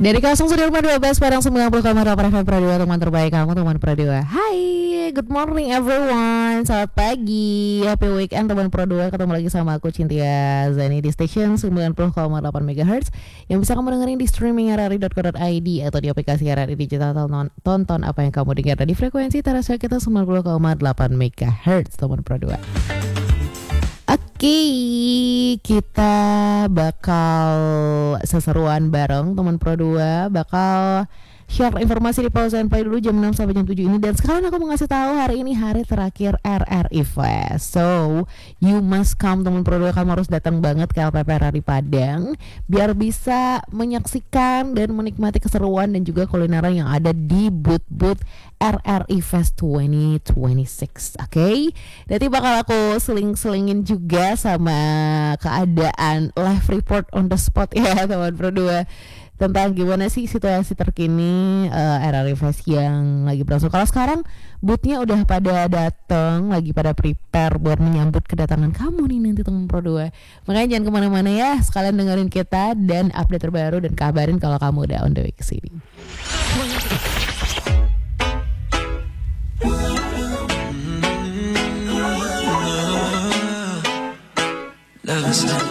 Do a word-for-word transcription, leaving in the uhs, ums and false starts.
Dari Kasong Sudirman dua belas Padang sembilan puluh koma delapan F M Pro dua, teman terbaik kamu, teman Pro dua. Hai, good morning everyone. Selamat pagi, happy weekend teman Pro dua. Ketemu lagi sama aku Cynthia Zani di station sembilan puluh koma delapan megahertz yang bisa kamu dengerin di streaming r r i dot co dot i d atau di aplikasi R R I Digital. Tonton apa yang kamu dengar di frekuensi terasa kita sembilan puluh koma delapan megahertz teman Pro dua. Oke, kita bakal seseruan bareng teman Pro dua, bakal share informasi di Pause and Play dulu jam enam sampai jam tujuh ini. Dan sekarang aku mau ngasih tahu hari ini hari terakhir R R I Fest. So, you must come teman Pro dua, kamu harus datang banget ke L P P R R I Padang biar bisa menyaksikan dan menikmati keseruan dan juga kulineran yang ada di booth-booth R R I Fest dua ribu dua puluh enam. Oke, okay? Nanti bakal aku seling-selingin juga sama keadaan live report on the spot ya teman Pro dua, tentang gimana sih situasi terkini uh, R R I Fest yang lagi berlangsung. Kalau sekarang boothnya udah pada datang, lagi pada prepare buat menyambut kedatangan kamu nih nanti teman Pro dua. Makanya jangan kemana-mana ya, sekalian dengerin kita dan update terbaru dan kabarin kalau kamu udah on the way ke sini. Love is like